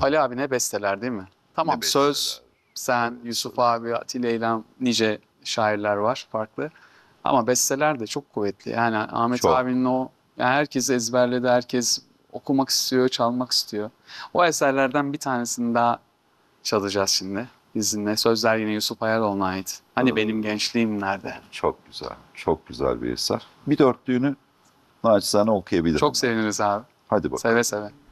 Ali abi ne besteler değil mi? Tamam, Ne söz besteler. sen, Yusuf abi, Atilla İlhan, nice şairler var farklı. Ama besteler de çok kuvvetli. Yani Ahmet Çok. abinin o, yani herkes ezberledi, herkes okumak istiyor, çalmak istiyor. O eserlerden bir tanesini daha çalacağız şimdi izinle. Sözler yine Yusuf Ayaloğlu'na ait. Hani benim gençliğim nerede? Çok güzel. Çok güzel bir eser. Bir dörtlüğünü naçizane okuyabilirim Çok ben. seviniriz abi. Hadi bakalım. Seve seve.